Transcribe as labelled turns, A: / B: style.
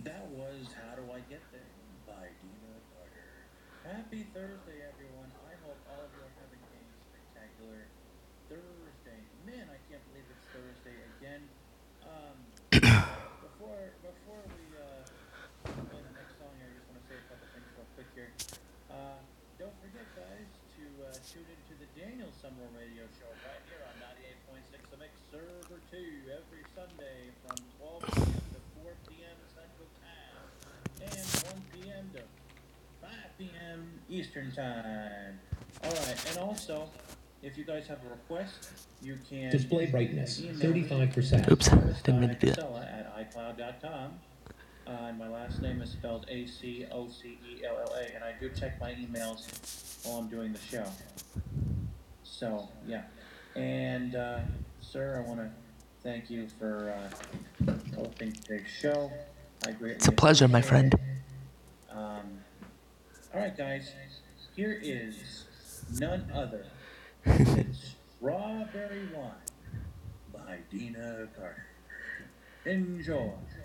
A: That was How Do I Get There by Dina Carter. Happy Thursday, everyone. I hope all of you are having a spectacular Thursday. Man, I can't believe it's Thursday again. Um, before we play the next song here, I just want to say a couple things real quick here. Uh, don't forget, guys, to tune into the Daniel Summerall Radio Show right here on 98.6 The Mix Server 2 every Sunday from 12 p.m. to 4 p.m. Central Time and 1 p.m. to 5 p.m. Eastern Time. All right, and also, if you guys have a request, you can
B: Display brightness,
A: email me
B: 35%.
A: at
C: Oops, didn't mean to do that.
A: travis.icloud.com. And my last name is spelled Acocella, and I do check my emails while I'm doing the show. So, yeah. And, sir, I want to thank you for hosting today's show. I greatly
C: It's a pleasure, my
A: appreciate
C: friend.
A: it. All right, guys. Here is none other than Strawberry Wine by Dina Carter. Enjoy.